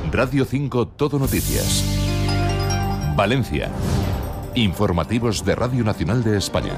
Radio 5 Todo Noticias. Valencia. Informativos de Radio Nacional de España.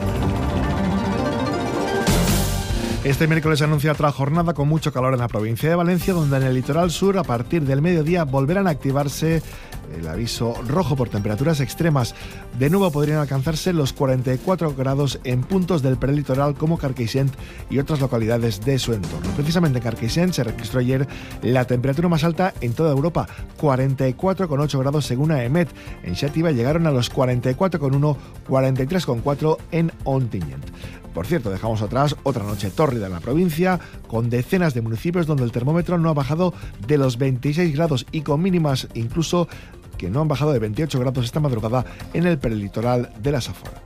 Este miércoles se anuncia otra jornada con mucho calor en la provincia de Valencia, donde en el litoral sur, a partir del mediodía, volverán a activarse el aviso rojo por temperaturas extremas. De nuevo podrían alcanzarse los 44 grados en puntos del prelitoral como Carqueixent y otras localidades de su entorno. Precisamente en Carqueixent se registró ayer la temperatura más alta en toda Europa, 44,8 grados según AEMET. En Xàtiva llegaron a los 44,1, 43,4 en Ontinyent. Por cierto, dejamos atrás otra noche tórrida en la provincia, con decenas de municipios donde el termómetro no ha bajado de los 26 grados y con mínimas incluso que no han bajado de 28 grados esta madrugada en el prelitoral de la Safor.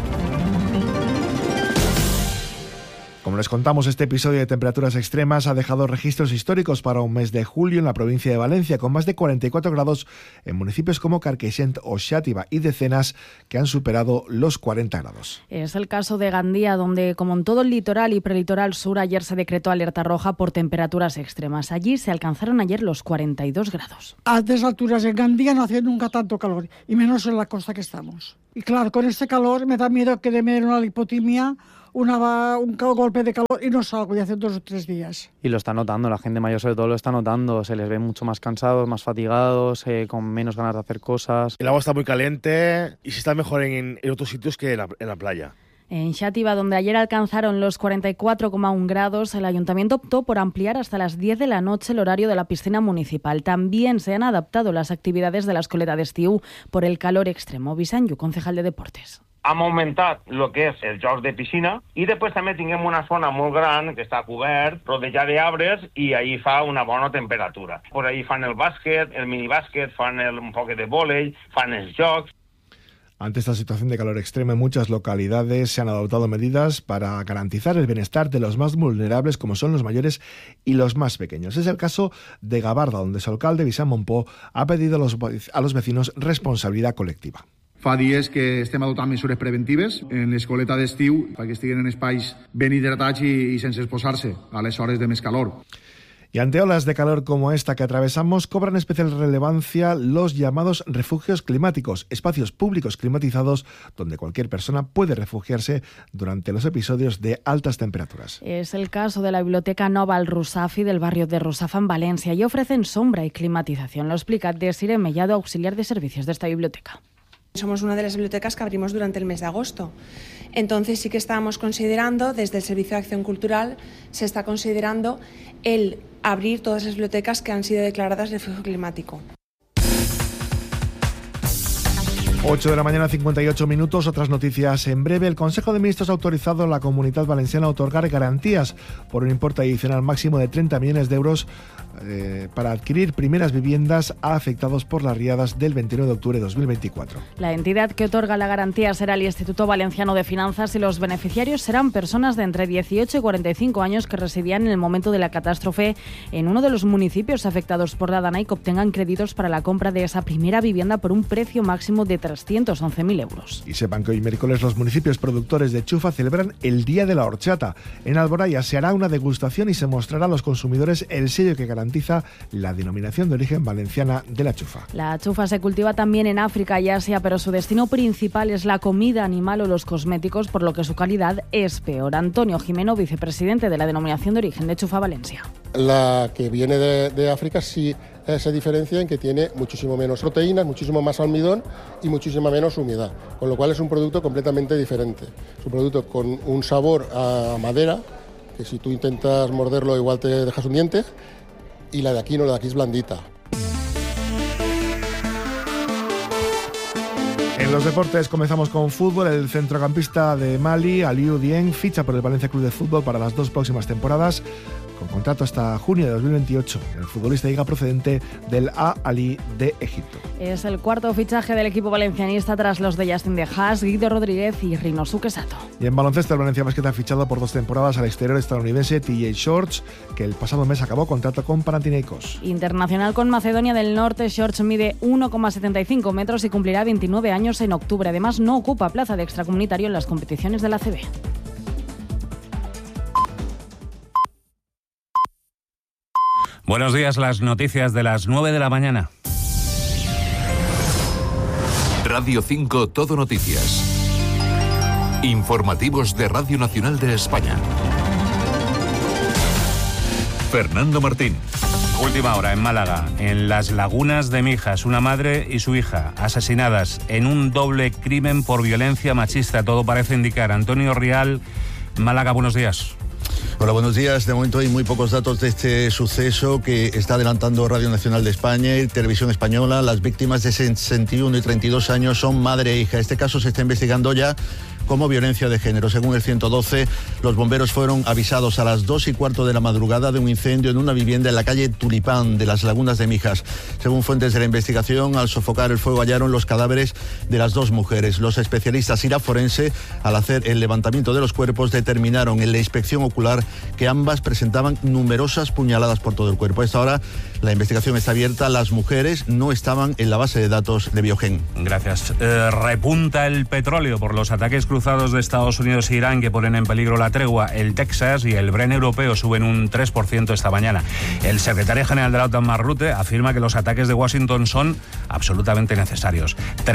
Como les contamos, este episodio de temperaturas extremas ha dejado registros históricos para un mes de julio en la provincia de Valencia, con más de 44 grados en municipios como Carqueixent o Xàtiva y decenas que han superado los 40 grados. Es el caso de Gandía, donde, como en todo el litoral y prelitoral sur, ayer se decretó alerta roja por temperaturas extremas. Allí se alcanzaron ayer los 42 grados. A estas alturas en Gandía no hace nunca tanto calor, y menos en la costa que estamos. Y claro, con este calor me da miedo que me den una lipotimia, un golpe de calor y no salgo ya hace 2 o 3 días. Y lo está notando, la gente mayor sobre todo lo está notando, se les ve mucho más cansados, más fatigados, con menos ganas de hacer cosas. El agua está muy caliente y se está mejor en otros sitios que en la playa. En Xàtiva, donde ayer alcanzaron los 44,1 grados, el ayuntamiento optó por ampliar hasta las 10 de la noche el horario de la piscina municipal. También se han adaptado las actividades de la escoleta d'estiu por el calor extremo. Visanyu, concejal de Deportes. Hem augmentat el que és els jocs de piscina i després també tinguem una zona molt gran que està cobert, rodejada d'arbres i ahí fa una bona temperatura. Por ahí fan el bàsquet, el minibàsquet, fan un poc de vòlei, fan els jocs. Ante esta situación de calor extremo en muchas localidades se han adoptado medidas para garantizar el bienestar de los más vulnerables, como son los mayores y los más pequeños. Es el caso de Gavarda, donde su alcalde, Vicent Montpó, ha pedido a los vecinos responsabilidad colectiva. Fa dies que estem adoptant mesures preventives en l'escoleta d'estiu perquè estiguin en espais ben hidratats i sense exposar-se a les hores de més calor. Y ante olas de calor como esta que atravesamos, cobran especial relevancia los llamados refugios climáticos, espacios públicos climatizados donde cualquier persona puede refugiarse durante los episodios de altas temperaturas. Es el caso de la Biblioteca Nova al Rusafi del barrio de Rusafa en Valencia y ofrecen sombra y climatización. Lo explica Desiree Mellado, auxiliar de servicios de esta biblioteca. Somos una de las bibliotecas que abrimos durante el mes de agosto. Entonces sí que estábamos considerando, desde el Servicio de Acción Cultural, se está considerando el abrir todas las bibliotecas que han sido declaradas refugio climático. 8 de la mañana, 58 minutos. Otras noticias en breve. El Consejo de Ministros ha autorizado a la Comunidad Valenciana a otorgar garantías por un importe adicional máximo de 30 millones de euros para adquirir primeras viviendas a afectados por las riadas del 29 de octubre de 2024. La entidad que otorga la garantía será el Instituto Valenciano de Finanzas y los beneficiarios serán personas de entre 18 y 45 años que residían en el momento de la catástrofe en uno de los municipios afectados por la Dana y que obtengan créditos para la compra de esa primera vivienda por un precio máximo de 311.000 euros. Y sepan que hoy miércoles los municipios productores de chufa celebran el Día de la Horchata. En Alboraya se hará una degustación y se mostrará a los consumidores el sello que garantiza la denominación de origen valenciana de la chufa. La chufa se cultiva también en África y Asia, pero su destino principal es la comida animal o los cosméticos, por lo que su calidad es peor. Antonio Jimeno, vicepresidente de la denominación de origen de Chufa Valencia. La que viene de África sí se diferencia en que tiene muchísimo menos proteínas, muchísimo más almidón y muchísima menos humedad, con lo cual es un producto completamente diferente. Es un producto con un sabor a madera, que si tú intentas morderlo igual te dejas un diente, y la de aquí no, la de aquí es blandita. En los deportes comenzamos con fútbol. El centrocampista de Mali, Aliou Dieng, ficha por el Valencia Club de Fútbol para las 2 próximas temporadas, con contrato hasta junio de 2028. El futbolista llega procedente del Al-Ahly de Egipto. Es el cuarto fichaje del equipo valencianista tras los de Justin de Haas, Guido Rodríguez y Rinosuke Sato. Y en baloncesto, el Valencia Basket ha fichado por 2 temporadas al exterior estadounidense TJ Shorts, que el pasado mes acabó contrato con Panathinaikos. Internacional con Macedonia del Norte, Shorts mide 1,75 metros y cumplirá 29 años en octubre. Además, no ocupa plaza de extracomunitario en las competiciones de la ACB. Buenos días, las noticias de las 9 de la mañana. Radio 5 Todo Noticias. Informativos de Radio Nacional de España. Fernando Martín. Última hora en Málaga, en las Lagunas de Mijas, una madre y su hija asesinadas en un doble crimen por violencia machista. Todo parece indicar. Antonio Rial, Málaga, buenos días. Hola, buenos días. De momento hay muy pocos datos de este suceso que está adelantando Radio Nacional de España y Televisión Española. Las víctimas de 61 y 32 años son madre e hija. Este caso se está investigando ya como violencia de género. Según el 112, los bomberos fueron avisados a las 2:15 de la madrugada de un incendio en una vivienda en la calle Tulipán de las Lagunas de Mijas. Según fuentes de la investigación, al sofocar el fuego hallaron los cadáveres de las dos mujeres. Los especialistas y la forense, al hacer el levantamiento de los cuerpos, determinaron en la inspección ocular que ambas presentaban numerosas puñaladas por todo el cuerpo. A esta hora la investigación está abierta. Las mujeres no estaban en la base de datos de Biogen. Gracias. Repunta el petróleo por los ataques cruzados de Estados Unidos e Irán que ponen en peligro la tregua. El Texas y el Brent europeo suben un 3% esta mañana. El secretario general de la OTAN, Mark Rutte, afirma que los ataques de Washington son absolutamente necesarios.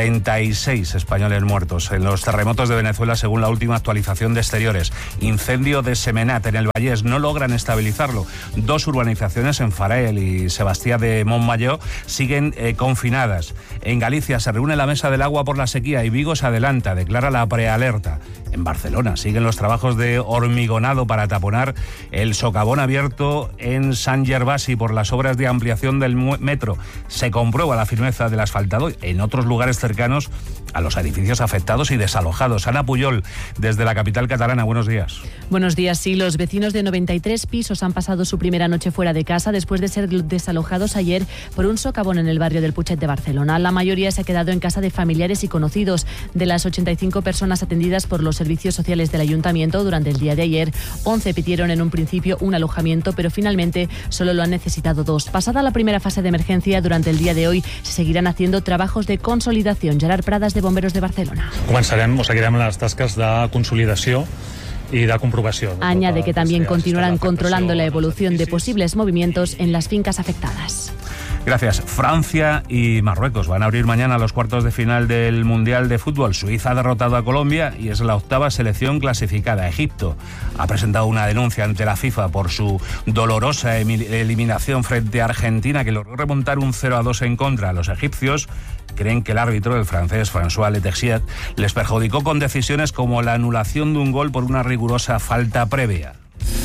36 españoles muertos en los terremotos de Venezuela, según la última actualización de Exteriores. Incendio de Semenat en el Vallés, no logran estabilizarlo. 2 urbanizaciones en Farael y Sebastián de Montmayó siguen confinadas. En Galicia se reúne la Mesa del Agua por la sequía y Vigo se adelanta, declara la prealerta. En Barcelona siguen los trabajos de hormigonado para taponar el socavón abierto en Sant Gervasi por las obras de ampliación del metro. Se comprueba la firmeza del asfaltado en otros lugares cercanos a los edificios afectados y desalojados. Ana Puyol, desde la capital catalana, buenos días. Buenos días, sí. Los vecinos de 93 pisos han pasado su primera noche fuera de casa después de ser desalojados ayer por un socavón en el barrio del Putxet de Barcelona. La mayoría se ha quedado en casa de familiares y conocidos. De las 85 personas atendidas por los servicios sociales del ayuntamiento durante el día de ayer, 11 pidieron en un principio un alojamiento, pero finalmente solo lo han necesitado 2. Pasada la primera fase de emergencia, durante el día de hoy se seguirán haciendo trabajos de consolidación. Gerard Pradas, de Bomberos de Barcelona. Començarem o seguirem les tasques de consolidació y de comprobación. Añade que también continuarán controlando la evolución de posibles movimientos en las fincas afectadas. Gracias. Francia y Marruecos van a abrir mañana los cuartos de final del Mundial de Fútbol. Suiza ha derrotado a Colombia y es la 8ª selección clasificada. Egipto ha presentado una denuncia ante la FIFA por su dolorosa eliminación frente a Argentina, que logró remontar un 0-2 en contra. Los egipcios creen que el árbitro, el francés François Letexier, les perjudicó con decisiones como la anulación de un gol por una rigurosa falta previa.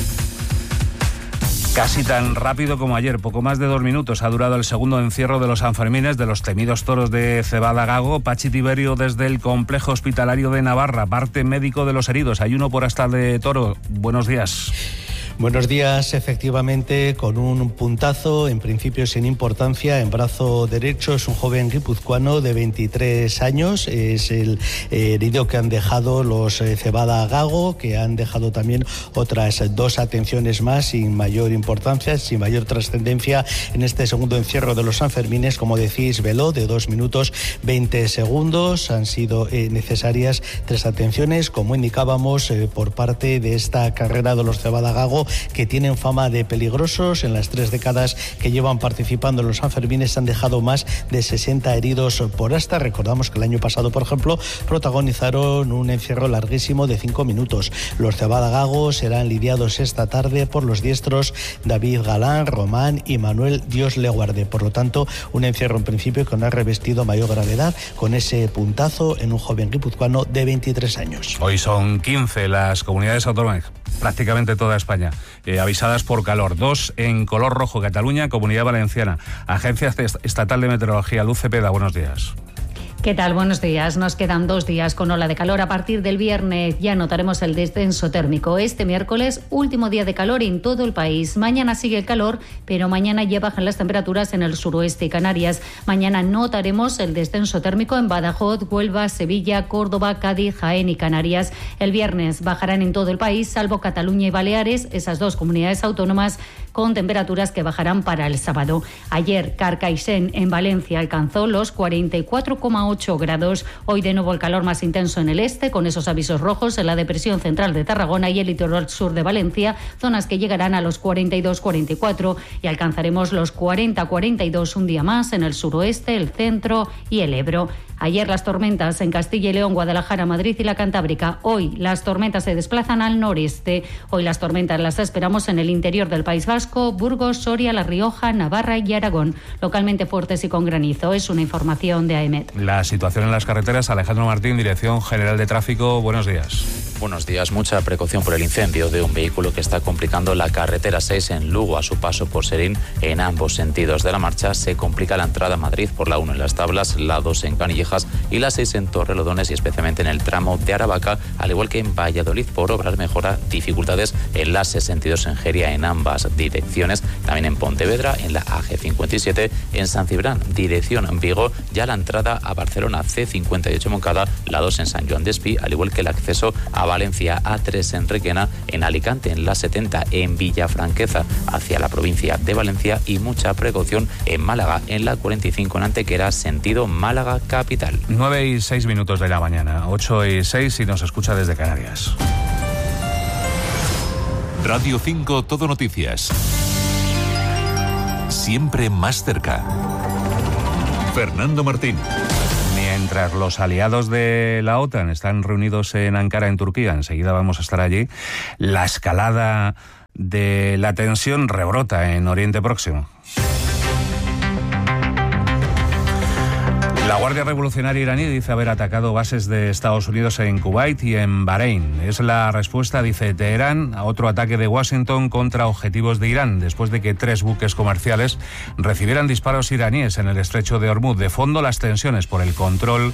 Casi tan rápido como ayer, poco más de 2 minutos ha durado el segundo encierro de los Sanfermines de los temidos toros de Cebada Gago. Pachi Tiberio, desde el complejo hospitalario de Navarra, parte médico de los heridos. Hay uno por hasta de toro. Buenos días. Buenos días, efectivamente, con un puntazo, en principio sin importancia, en brazo derecho. Es un joven guipuzcoano de 23 años, es el herido que han dejado los Cebada Gago, que han dejado también otras 2 atenciones más sin mayor importancia, sin mayor trascendencia en este segundo encierro de los Sanfermines. Como decís, veló de 2 minutos 20 segundos. Han sido necesarias 3 atenciones, como indicábamos, por parte de esta carrera de los Cebada Gago, que tienen fama de peligrosos. En las 3 décadas que llevan participando en los Sanfermines han dejado más de 60 heridos por asta. Recordamos que el año pasado, por ejemplo, protagonizaron un encierro larguísimo de 5 minutos. Los Cebada Gago serán lidiados esta tarde por los diestros David Galán, Román y Manuel Dios le guarde. Por lo tanto, un encierro en principio que no ha revestido mayor gravedad, con ese puntazo en un joven guipuzcoano de 23 años. Hoy son 15 las comunidades autónomas, prácticamente toda España, avisadas por calor. 2 en color rojo: Cataluña, Comunidad Valenciana. Agencia Estatal de Meteorología, Luz Cepeda, buenos días. ¿Qué tal? Buenos días. Nos quedan 2 días con ola de calor. A partir del viernes ya notaremos el descenso térmico. Este miércoles, último día de calor en todo el país. Mañana sigue el calor, pero mañana ya bajan las temperaturas en el suroeste y Canarias. Mañana notaremos el descenso térmico en Badajoz, Huelva, Sevilla, Córdoba, Cádiz, Jaén y Canarias. El viernes bajarán en todo el país, salvo Cataluña y Baleares, esas 2 comunidades autónomas, con temperaturas que bajarán para el sábado. Ayer, Carcaixent, en Valencia, alcanzó los 44,8 8 grados. Hoy de nuevo el calor más intenso en el este, con esos avisos rojos en la depresión central de Tarragona y el litoral sur de Valencia, zonas que llegarán a los 42-44 y alcanzaremos los 40-42 un día más en el suroeste, el centro y el Ebro. Ayer las tormentas en Castilla y León, Guadalajara, Madrid y la Cantábrica. Hoy las tormentas se desplazan al noreste. Hoy las tormentas las esperamos en el interior del País Vasco, Burgos, Soria, La Rioja, Navarra y Aragón. Localmente fuertes y con granizo. Es una información de AEMET. La situación en las carreteras. Alejandro Martín, Dirección General de Tráfico. Buenos días. Buenos días. Mucha precaución por el incendio de un vehículo que está complicando la carretera 6 en Lugo a su paso por Serín. En ambos sentidos de la marcha se complica la entrada a Madrid por la 1 en Las Tablas, la 2 en Canillejas y la 6 en Torrelodones y especialmente en el tramo de Aravaca, al igual que en Valladolid por obras mejora dificultades en la 62 en Geria en ambas direcciones, también en Pontevedra, en la AG57, en San Cibrán, dirección Vigo, ya la entrada a Barcelona C58 Moncada, la 2 en San Joan d'Espí, al igual que el acceso a Valencia A3 en Requena, en Alicante en la 70 en Villafranqueza hacia la provincia de Valencia y mucha precaución en Málaga en la 45 en Antequera sentido Málaga capital. 9:06 de la mañana, 8:06 si nos escucha desde Canarias. Radio 5 Todo Noticias. Siempre más cerca. Fernando Martín. Mientras los aliados de la OTAN están reunidos en Ankara, en Turquía, enseguida vamos a estar allí, la escalada de la tensión rebrota en Oriente Próximo. La Guardia Revolucionaria iraní dice haber atacado bases de Estados Unidos en Kuwait y en Bahrein. Es la respuesta, dice Teherán, a otro ataque de Washington contra objetivos de Irán, después de que 3 buques comerciales recibieran disparos iraníes en el estrecho de Hormuz. De fondo, las tensiones por el control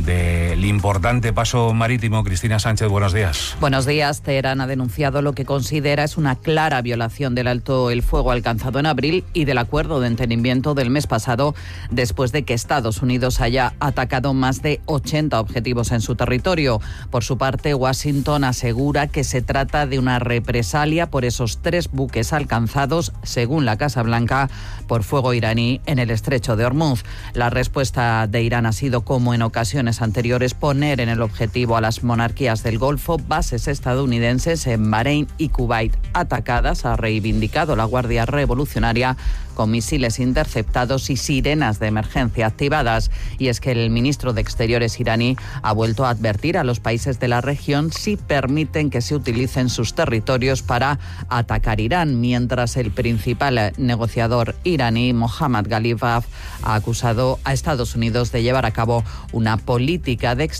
del importante paso marítimo. Cristina Sánchez, buenos días. Buenos días. Teherán ha denunciado lo que considera es una clara violación del alto el fuego alcanzado en abril y del acuerdo de entendimiento del mes pasado, después de que Estados Unidos haya atacado más de 80 objetivos en su territorio. Por su parte, Washington asegura que se trata de una represalia por esos 3 buques alcanzados, según la Casa Blanca, por fuego iraní en el estrecho de Hormuz. La respuesta de Irán ha sido, como en ocasiones anteriores, poner en el objetivo a las monarquías del Golfo, bases estadounidenses en Bahrein y Kuwait atacadas, ha reivindicado la Guardia Revolucionaria, con misiles interceptados y sirenas de emergencia activadas. Y es que el ministro de Exteriores iraní ha vuelto a advertir a los países de la región si permiten que se utilicen sus territorios para atacar Irán, mientras el principal negociador iraní, Mohammad Ghalibaf, ha acusado a Estados Unidos de llevar a cabo una política de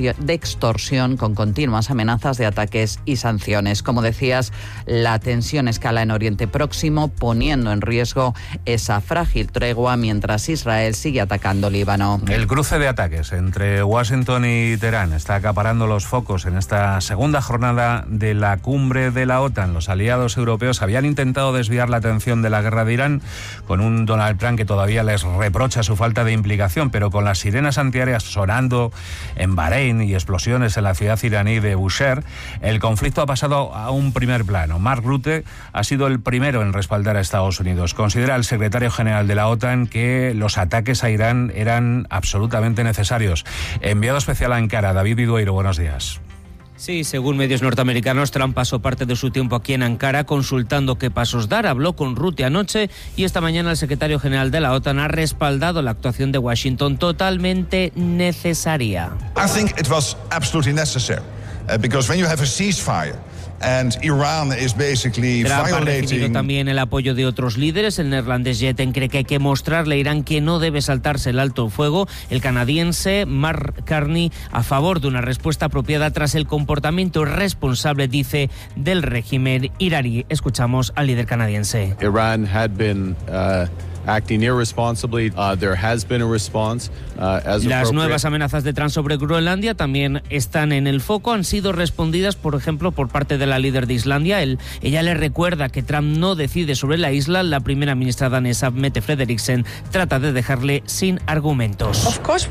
extorsión con continuas amenazas de ataques y sanciones. Como decías, la tensión escala en Oriente Próximo, poniendo en riesgo esa frágil tregua mientras Israel sigue atacando Líbano. El cruce de ataques entre Washington y Teherán está acaparando los focos en esta segunda jornada de la cumbre de la OTAN. Los aliados europeos habían intentado desviar la atención de la guerra de Irán con un Donald Trump que todavía les reprocha su falta de implicación, pero con las sirenas antiaéreas sonando en Bahrein y explosiones en la ciudad iraní de Bushehr, el conflicto ha pasado a un primer plano. Mark Rutte ha sido el primero en respaldar a Estados Unidos. Considera el secretario general de la OTAN que los ataques a Irán eran absolutamente necesarios. Enviado especial a Ankara, David Vidueiro, buenos días. Sí, según medios norteamericanos, Trump pasó parte de su tiempo aquí en Ankara consultando qué pasos dar. Habló con Rutte anoche y esta mañana el secretario general de la OTAN ha respaldado la actuación de Washington, totalmente necesaria. I think it was absolutely necessary because when you have a ceasefire and Iran is basically Trump ha recibido violating... también el apoyo de otros líderes. El neerlandés Jeten cree que hay que mostrarle a Irán que no debe saltarse el alto fuego. El canadiense Mark Carney a favor de una respuesta apropiada tras el comportamiento irresponsable, dice, del régimen iraní. Escuchamos al líder canadiense. Iran had been acting irresponsibly. There has been a response as Las nuevas amenazas de Trump sobre Groenlandia también están en el foco. Han sido respondidas, por ejemplo, por parte de la líder de Islandia. Ella le recuerda que Trump no decide sobre la isla. La primera ministra danesa, Mette Frederiksen, trata de dejarle sin argumentos.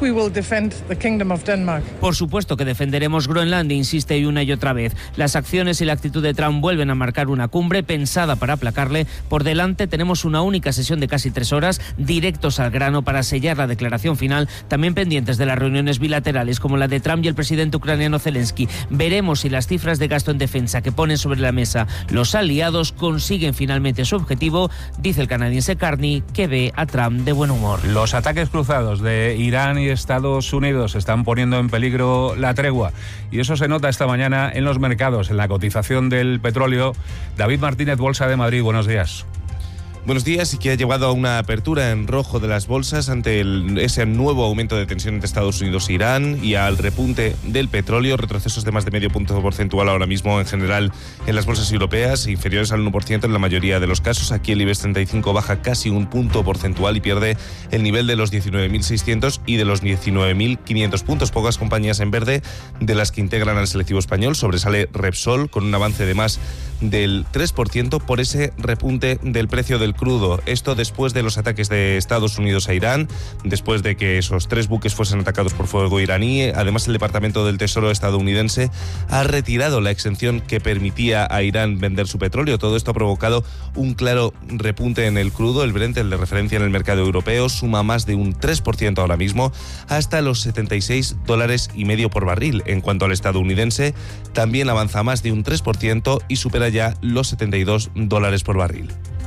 Por supuesto que defenderemos Groenlandia, insiste una y otra vez. Las acciones y la actitud de Trump vuelven a marcar una cumbre pensada para aplacarle. Por delante tenemos una única sesión de casi 3 horas, directos al grano para sellar la declaración final, también pendientes de las reuniones bilaterales como la de Trump y el presidente ucraniano Zelensky. Veremos si las cifras de gasto en defensa que ponen sobre la mesa los aliados consiguen finalmente su objetivo, dice el canadiense Carney, que ve a Trump de buen humor. Los ataques cruzados de Irán y Estados Unidos están poniendo en peligro la tregua y eso se nota esta mañana en los mercados, en la cotización del petróleo. David Martínez, Bolsa de Madrid, buenos días. Buenos días, y que ha llevado a una apertura en rojo de las bolsas ante ese nuevo aumento de tensión entre Estados Unidos e Irán y al repunte del petróleo, retrocesos de más de medio punto porcentual ahora mismo en general en las bolsas europeas, inferiores al 1% en la mayoría de los casos. Aquí el IBEX 35 baja casi un punto porcentual y pierde el nivel de los 19.600 y de los 19.500 puntos. Pocas compañías en verde de las que integran al selectivo español. Sobresale Repsol con un avance de más del 3% por ese repunte del precio del crudo. Esto después de los ataques de Estados Unidos a Irán, después de que esos 3 buques fuesen atacados por fuego iraní. Además, el Departamento del Tesoro estadounidense ha retirado la exención que permitía a Irán vender su petróleo. Todo esto ha provocado un claro repunte en el crudo. El Brent, el de referencia en el mercado europeo, suma más de un 3% ahora mismo, hasta los $76.50 por barril. En cuanto al estadounidense, también avanza más de un 3% y supera ya los $72 por barril.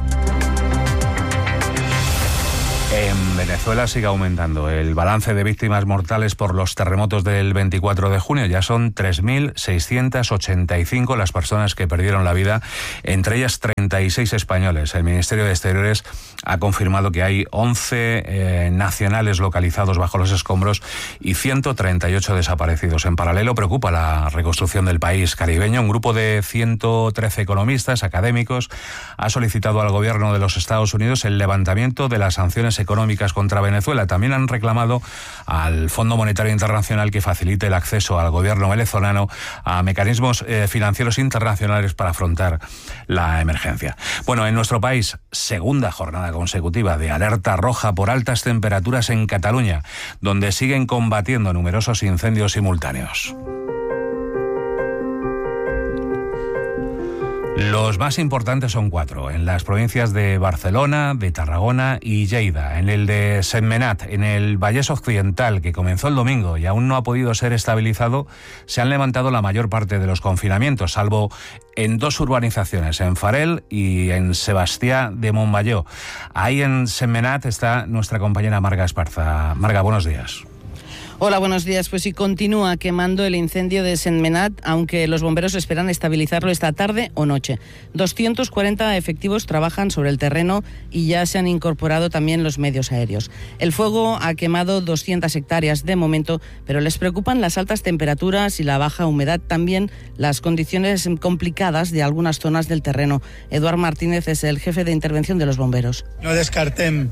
En Venezuela sigue aumentando el balance de víctimas mortales por los terremotos del 24 de junio. Ya son 3.685 las personas que perdieron la vida, entre ellas 36 españoles. El Ministerio de Exteriores ha confirmado que hay 11 nacionales localizados bajo los escombros y 138 desaparecidos. En paralelo, preocupa la reconstrucción del país caribeño. Un grupo de 113 economistas académicos ha solicitado al gobierno de los Estados Unidos el levantamiento de las sanciones económicas contra Venezuela. También han reclamado al Fondo Monetario Internacional que facilite el acceso al gobierno venezolano a mecanismos financieros internacionales para afrontar la emergencia. Bueno, en nuestro país, segunda jornada consecutiva de alerta roja por altas temperaturas en Cataluña, donde siguen combatiendo numerosos incendios simultáneos. Los más importantes son 4, en las provincias de Barcelona, de Tarragona y Lleida. En el de Sentmenat, en el Vallès Occidental, que comenzó el domingo y aún no ha podido ser estabilizado, se han levantado la mayor parte de los confinamientos, salvo en 2 urbanizaciones, en Farel y en Sebastià de Montmajor. Ahí en Sentmenat está nuestra compañera Marga Esparza. Marga, buenos días. Hola, buenos días. Pues sí, continúa quemando el incendio de Sentmenat, aunque los bomberos esperan estabilizarlo esta tarde o noche. 240 efectivos trabajan sobre el terreno y ya se han incorporado también los medios aéreos. El fuego ha quemado 200 hectáreas de momento, pero les preocupan las altas temperaturas y la baja humedad, también las condiciones complicadas de algunas zonas del terreno. Eduard Martínez es el jefe de intervención de los bomberos. No descarten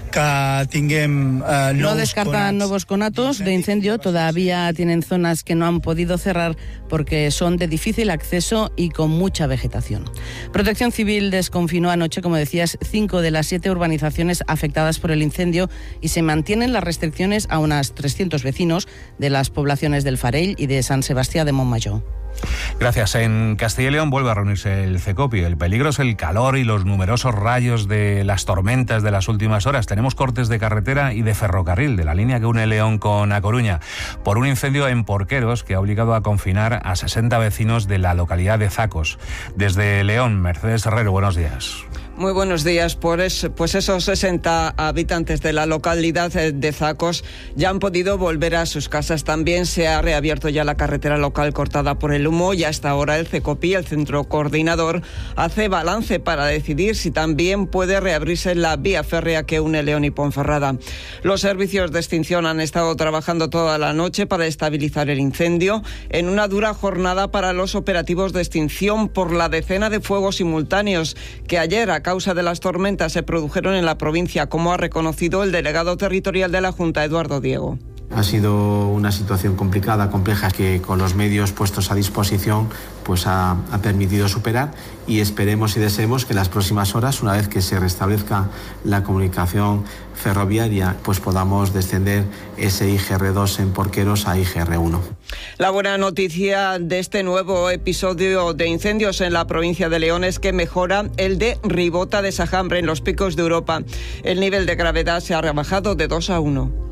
no descartan nuevos conatos de incendio. Todavía tienen zonas que no han podido cerrar porque son de difícil acceso y con mucha vegetación. Protección Civil desconfinó anoche, como decías, 5 de las 7 urbanizaciones afectadas por el incendio y se mantienen las restricciones a unas 300 vecinos de las poblaciones del Farell y de Sant Sebastià de Montmajor. Gracias. En Castilla y León vuelve a reunirse el CECOPI. El peligro es el calor y los numerosos rayos de las tormentas de las últimas horas. Tenemos cortes de carretera y de ferrocarril de la línea que une León con A Coruña por un incendio en Porqueros que ha obligado a confinar a 60 vecinos de la localidad de Zacos. Desde León, Mercedes Herrero, buenos días. Muy buenos días. Pues esos 60 habitantes de la localidad de Zacos ya han podido volver a sus casas. También se ha reabierto ya la carretera local cortada por el humo y hasta ahora el CECOPI, el Centro Coordinador, hace balance para decidir si también puede reabrirse la vía férrea que une León y Ponferrada. Los servicios de extinción han estado trabajando toda la noche para estabilizar el incendio en una dura jornada para los operativos de extinción por la decena de fuegos simultáneos que ayer, a causa de las tormentas, se produjeron en la provincia, como ha reconocido el delegado territorial de la Junta, Eduardo Diego. Ha sido una situación complicada, compleja, que con los medios puestos a disposición pues ha permitido superar, y esperemos y deseemos que en las próximas horas, una vez que se restablezca la comunicación ferroviaria, pues podamos descender ese IGR2 en Porqueros a IGR1. La buena noticia de este nuevo episodio de incendios en la provincia de León es que mejora el de Ribota de Sajambre en los Picos de Europa. El nivel de gravedad se ha rebajado de 2 a 1.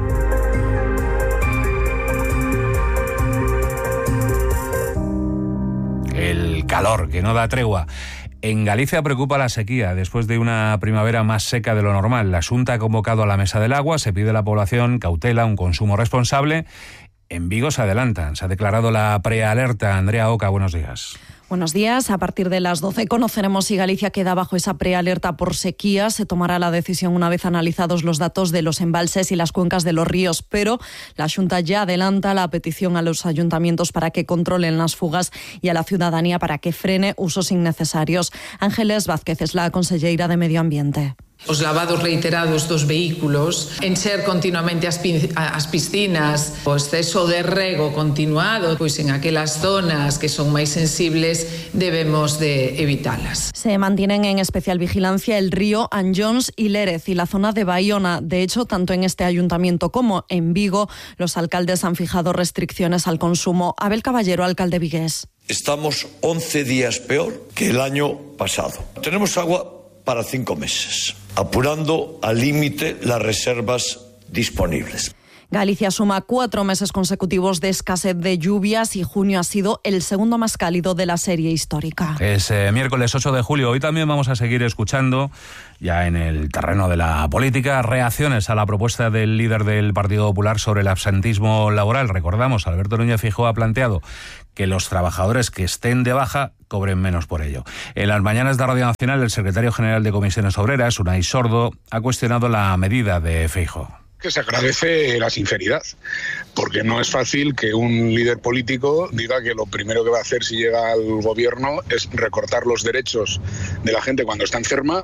El calor, que no da tregua. En Galicia preocupa la sequía después de una primavera más seca de lo normal. La Xunta ha convocado a la Mesa del Agua, se pide a la población cautela, un consumo responsable. En Vigo se adelantan, se ha declarado la prealerta. Andrea Oca, buenos días. Buenos días. A partir de las 12 conoceremos si Galicia queda bajo esa prealerta por sequía. Se tomará la decisión una vez analizados los datos de los embalses y las cuencas de los ríos. Pero la Xunta ya adelanta la petición a los ayuntamientos para que controlen las fugas y a la ciudadanía para que frene usos innecesarios. Ángeles Vázquez es la conselleira de Medio Ambiente. Os lavados reiterados dos vehículos, encher continuamente as piscinas, o exceso de rego continuado, pois en aquelas zonas que son máis sensibles debemos de evitalas. Se mantienen en especial vigilancia el río Anllóns y Lérez y la zona de Baiona. De hecho, tanto en este ayuntamiento como en Vigo, los alcaldes han fijado restricciones al consumo. Abel Caballero, alcalde vigués. Estamos 11 días peor que el año pasado. Tenemos agua para 5 meses, apurando al límite las reservas disponibles. Galicia suma 4 meses consecutivos de escasez de lluvias y junio ha sido el segundo más cálido de la serie histórica. Es miércoles 8 de julio. Hoy también vamos a seguir escuchando, ya en el terreno de la política, reacciones a la propuesta del líder del Partido Popular sobre el absentismo laboral. Recordamos, Alberto Núñez Feijóo ha planteado que los trabajadores que estén de baja cobren menos por ello. En las mañanas de Radio Nacional, el secretario general de Comisiones Obreras, Unai Sordo, ha cuestionado la medida de Feijóo. Que se agradece la sinceridad, porque no es fácil que un líder político diga que lo primero que va a hacer si llega al gobierno es recortar los derechos de la gente cuando está enferma,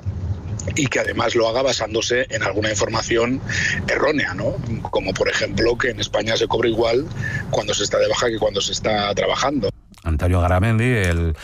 y que además lo haga basándose en alguna información errónea, ¿no? Como por ejemplo que en España se cobra igual cuando se está de baja que cuando se está trabajando. Antonio Garamendi,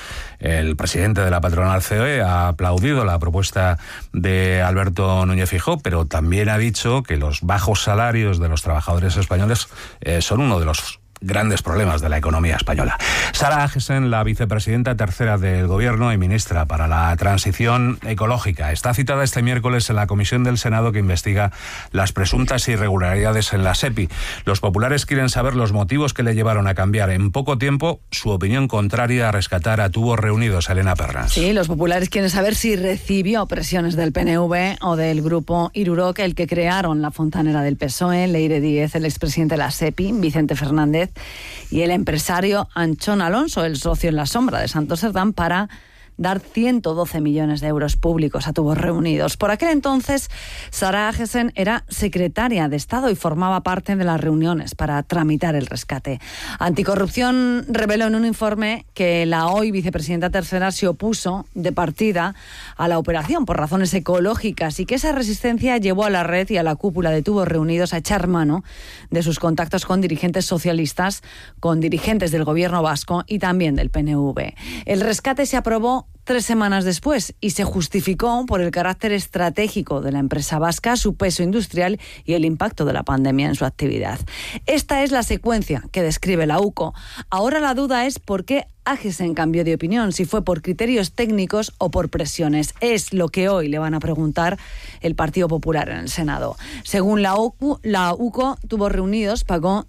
el presidente de la patronal COE, ha aplaudido la propuesta de Alberto Núñez Feijóo, pero también ha dicho que los bajos salarios de los trabajadores españoles son uno de los grandes problemas de la economía española. Sara Agesen, la vicepresidenta tercera del Gobierno y ministra para la Transición Ecológica, está citada este miércoles en la comisión del Senado que investiga las presuntas irregularidades en la SEPI. Los populares quieren saber los motivos que le llevaron a cambiar en poco tiempo su opinión contraria a rescatar a Tubos Reunidos. Elena Pernas. Sí, los populares quieren saber si recibió presiones del PNV o del grupo Iruroc, el que crearon la fontanera del PSOE, Leire Díez, el expresidente de la SEPI, Vicente Fernández, y el empresario Anchón Alonso, el socio en la sombra de Santos Cerdán, para dar 112 millones de euros públicos a Tubos Reunidos. Por aquel entonces, Sara Agesen era secretaria de Estado y formaba parte de las reuniones para tramitar el rescate. Anticorrupción reveló en un informe que la hoy vicepresidenta tercera se opuso de partida a la operación por razones ecológicas y que esa resistencia llevó a la red y a la cúpula de Tubos Reunidos a echar mano de sus contactos con dirigentes socialistas, con dirigentes del gobierno vasco y también del PNV. El rescate se aprobó 3 semanas después y se justificó por el carácter estratégico de la empresa vasca, su peso industrial y el impacto de la pandemia en su actividad. Esta es la secuencia que describe la UCO. Ahora la duda es por qué Agesen cambió de opinión, si fue por criterios técnicos o por presiones. Es lo que hoy le van a preguntar el Partido Popular en el Senado. Según la UCO, Tubos Reunidos pagó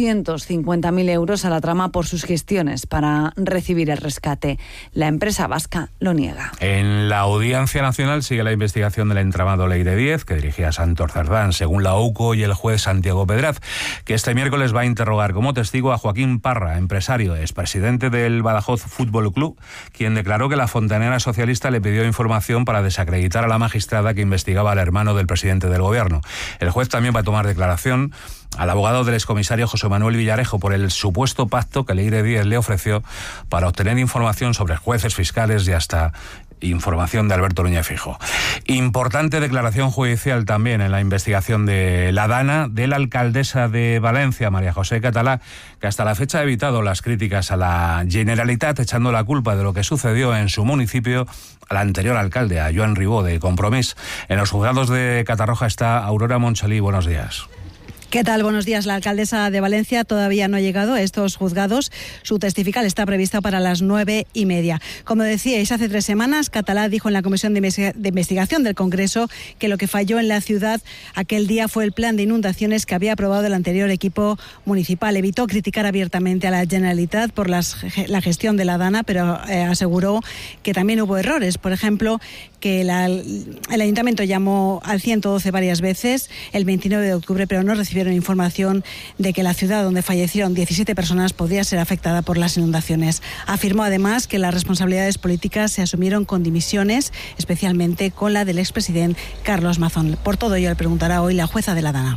250.000 euros a la trama por sus gestiones para recibir el rescate. La empresa vasca lo niega. En la Audiencia Nacional sigue la investigación del entramado Leire Díez, que dirigía Santos Cerdán, según la UCO y el juez Santiago Pedraz, que este miércoles va a interrogar como testigo a Joaquín Parra, empresario, expresidente del Badajoz Fútbol Club, quien declaró que la fontanera socialista le pidió información para desacreditar a la magistrada que investigaba al hermano del presidente del gobierno. El juez también va a tomar declaración al abogado del excomisario José Manuel Villarejo por el supuesto pacto que Leire Díez le ofreció para obtener información sobre jueces, fiscales y hasta Información de Alberto Núñez Fijo. Importante declaración judicial también en la investigación de la Dana de la alcaldesa de Valencia, María José Catalá, que hasta la fecha ha evitado las críticas a la Generalitat, echando la culpa de lo que sucedió en su municipio al anterior alcalde, a Joan Ribó, de Compromís. En los juzgados de Catarroja está Aurora Monchalí. Buenos días. ¿Qué tal? Buenos días. La alcaldesa de Valencia todavía no ha llegado a estos juzgados. Su testifical está prevista para las 9:30. Como decíais, hace 3 semanas, Catalá dijo en la Comisión de Investigación del Congreso que lo que falló en la ciudad aquel día fue el plan de inundaciones que había aprobado el anterior equipo municipal. Evitó criticar abiertamente a la Generalitat por la gestión de la Dana, pero aseguró que también hubo errores. Por ejemplo, que el Ayuntamiento llamó al 112 varias veces el 29 de octubre, pero no recibió información de que la ciudad donde fallecieron 17 personas podría ser afectada por las inundaciones. Afirmó además que las responsabilidades políticas se asumieron con dimisiones, especialmente con la del expresidente Carlos Mazón. Por todo ello le preguntará hoy la jueza de la Dana.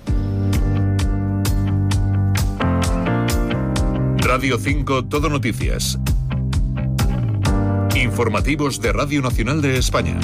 Radio 5 Todo Noticias. Informativos de Radio Nacional de España.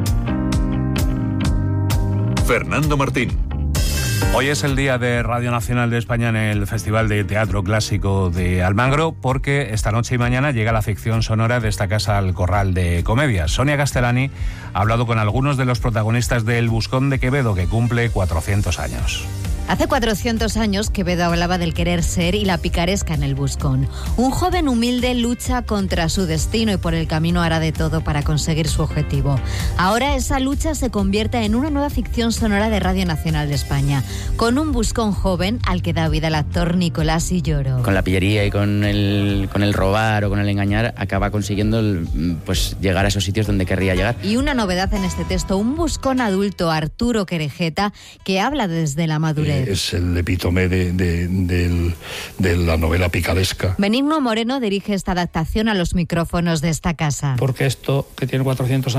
Fernando Martín. Hoy es el día de Radio Nacional de España en el Festival de Teatro Clásico de Almagro, porque esta noche y mañana llega la ficción sonora de esta casa al Corral de Comedias. Sonia Castellani ha hablado con algunos de los protagonistas de El Buscón de Quevedo, que cumple 400 años. Hace 400 años, Quevedo hablaba del querer ser y la picaresca en el buscón. Un joven humilde lucha contra su destino y por el camino hará de todo para conseguir su objetivo. Ahora esa lucha se convierte en una nueva ficción sonora de Radio Nacional de España, con un buscón joven al que da vida el actor Nicolás Illoro. Con la pillería y con el robar o con el engañar, acaba consiguiendo llegar a esos sitios donde querría llegar. Y una novedad en este texto, un buscón adulto, Arturo Querejeta, que habla desde la madurez. Es el epítome de la novela picaresca. Benigno Moreno dirige esta adaptación a los micrófonos de esta casa. Porque esto, que tiene 400 años,